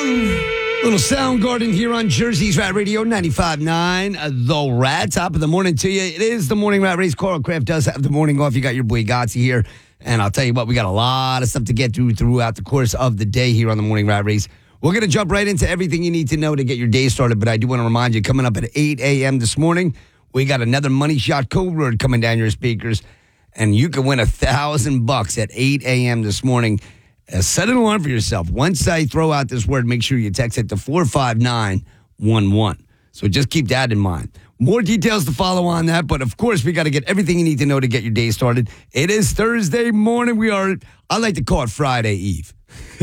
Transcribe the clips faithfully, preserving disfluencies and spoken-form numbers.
Little Soundgarden here on Jersey's Rat Radio ninety-five point nine. Uh, the Rat, top of the morning to you. It is the morning Rat Race. Carl Kraft does have the morning off. You got your boy Gotzi here. And I'll tell you what, we got a lot of stuff to get through throughout the course of the day here on the morning Rat Race. We're going to jump right into everything you need to know to get your day started. But I do want to remind you, coming up at eight a.m. this morning, we got another Money Shot Code Word coming down your speakers. And you can win a thousand bucks at eight a.m. this morning. Uh, set an alarm for yourself. Once I throw out this word, make sure you text it to four five nine one one. So just keep that in mind. More details to follow on that, but of course, we got to get everything you need to know to get your day started. It is Thursday morning. We are, I like to call it Friday Eve.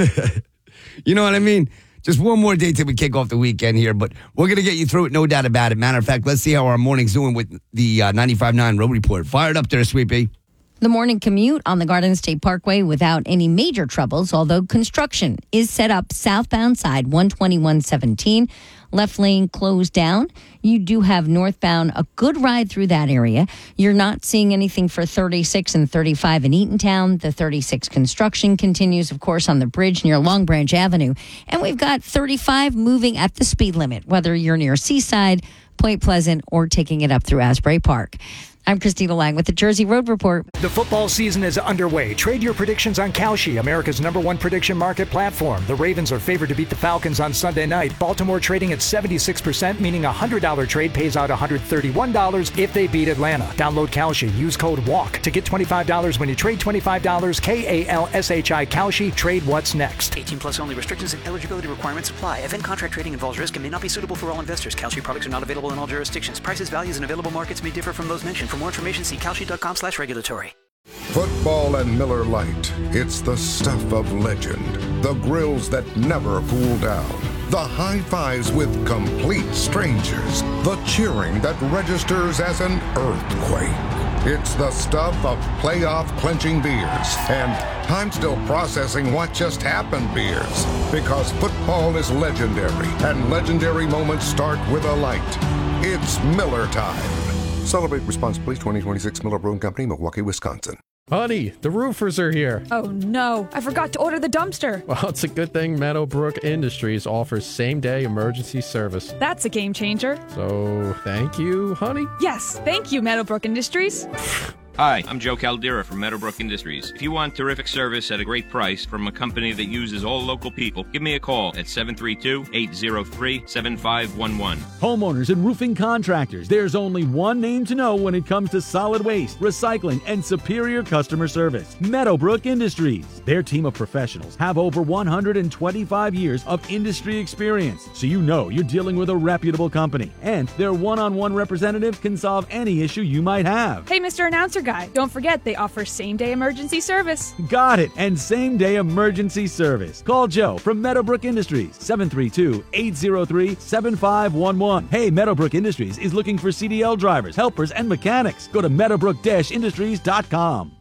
You know what I mean? Just one more day till we kick off the weekend here, but we're going to get you through it, no doubt about it. Matter of fact, let's see how our morning's doing with the uh, ninety-five point nine Road Report. Fired up there, Sweet Pea. The morning commute on the Garden State Parkway without any major troubles, although construction is set up southbound side one twenty-one seventeen. Left lane closed down. You do have northbound a good ride through that area. You're not seeing anything for thirty-six and thirty-five in Eatontown. The thirty-six construction continues, of course, on the bridge near Long Branch Avenue. And we've got thirty-five moving at the speed limit, whether you're near Seaside, Point Pleasant, or taking it up through Asbury Park. I'm Christina Lang with the Jersey Road Report. The football season is underway. Trade your predictions on Kalshi, America's number one prediction market platform. The Ravens are favored to beat the Falcons on Sunday night. Baltimore trading at seventy-six percent, meaning a one hundred dollars trade pays out one hundred thirty-one dollars if they beat Atlanta. Download Kalshi. Use code WALK to get twenty-five dollars when you trade twenty-five dollars. K A L S H I Kalshi. Trade what's next. eighteen plus only. Restrictions and eligibility requirements apply. Event contract trading involves risk and may not be suitable for all investors. Kalshi products are not available in all jurisdictions. Prices, values, and available markets may differ from those mentioned. For more information, see Kalshi.com slash regulatory. Football and Miller Lite. It's the stuff of legend. The grills that never cool down. The high fives with complete strangers. The cheering that registers as an earthquake. It's the stuff of playoff clinching beers. And I'm still processing what just happened beers. Because football is legendary. And legendary moments start with a light. It's Miller time. Celebrate responsibly. twenty twenty-six Miller Brewing Company, Milwaukee, Wisconsin. Honey, the roofers are here. Oh no, I forgot to order the dumpster. Well, it's a good thing Meadowbrook Industries offers same-day emergency service. That's a game changer. So, thank you, honey? Yes, thank you, Meadowbrook Industries. Hi, I'm Joe Caldera from Meadowbrook Industries. If you want terrific service at a great price from a company that uses all local people, give me a call at seven three two, eight zero three, seven five one one. Homeowners and roofing contractors, there's only one name to know when it comes to solid waste, recycling, and superior customer service. Meadowbrook Industries. Their team of professionals have over one hundred twenty-five years of industry experience, so you know you're dealing with a reputable company. And their one-on-one representative can solve any issue you might have. Hey, Mister Announcer Guy, don't forget they offer same-day emergency service. Got it, and same-day emergency service. Call Joe from Meadowbrook Industries, seven three two, eight zero three, seven five one one. Hey, Meadowbrook Industries is looking for C D L drivers, helpers, and mechanics. Go to meadowbrook dash industries dot com.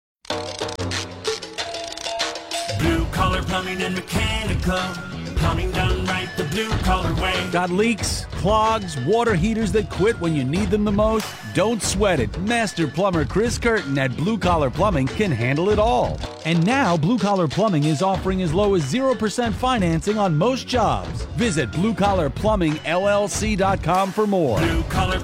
Blue Collar Plumbing and Mechanical. Plumbing done right the blue collar way. Got leaks, clogs, water heaters that quit when you need them the most? Don't sweat it. Master plumber Chris Curtin at Blue Collar Plumbing can handle it all. And now Blue Collar Plumbing is offering as low as zero percent financing on most jobs. Visit blue collar plumbing L L C dot com for more. Blue Collar